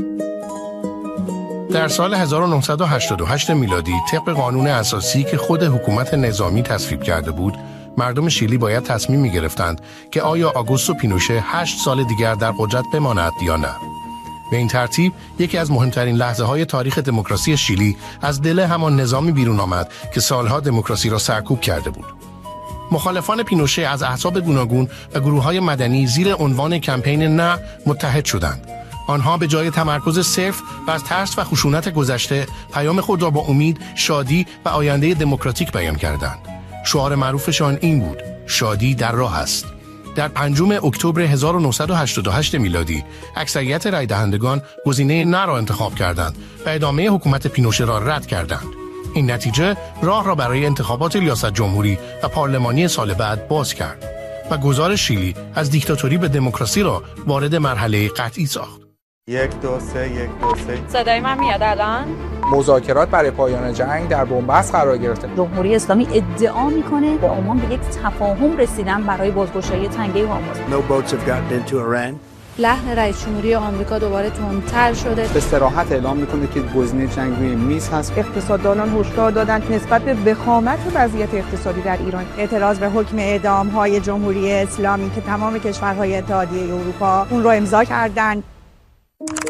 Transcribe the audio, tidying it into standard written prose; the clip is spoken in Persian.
در سال 1988 میلادی طبق قانون اساسی که خود حکومت نظامی تصویب کرده بود، مردم شیلی باید تصمیم می‌گرفتند که آیا آگوستو پینوشه 8 سال دیگر در قدرت بماند یا نه. به این ترتیب یکی از مهمترین لحظه‌های تاریخ دموکراسی شیلی از دل همان نظامی بیرون آمد که سالها دموکراسی را سرکوب کرده بود. مخالفان پینوشه از احزاب گوناگون و گروه‌های مدنی زیر عنوان کمپین نه متحد شدند. آنها به جای تمرکز صرف بر ترس و خشونت گذشته، پیام خود را با امید، شادی و آینده دموکراتیک بیان کردند. شعار معروفشان این بود: شادی در راه است. در 5 اکتبر 1988 میلادی اکثریت رای دهندگان گزینه نه را انتخاب کردند و ادامه حکومت پینوشه را رد کردند. این نتیجه راه را برای انتخابات ریاست جمهوری و پارلمانی سال بعد باز کرد و گذار شیلی از دیکتاتوری به دموکراسی را وارد مرحله قطعی ساخت. 1 2 3 1 2 3 صدای من میاد الان؟ مذاکرات برای پایان جنگ در بنبست قرار گرفته. جمهوری اسلامی ادعا میکنه با عمان به یک تفاهم رسیدن برای بازگشایی تنگه هرمز. No boats have gotten into Iran. لحن رئیس جمهوری آمریکا دوباره تندتر شده. به صراحت اعلام میکنه که گزینه جنگ روی میز هست. اقتصاددانان هشدار دادند نسبت به وخامت وضعیت اقتصادی در ایران اعتراض به حکم اعدام‌های جمهوری اسلامی که تمام کشورهای اتحادیه اروپا اون رو امضا کردند.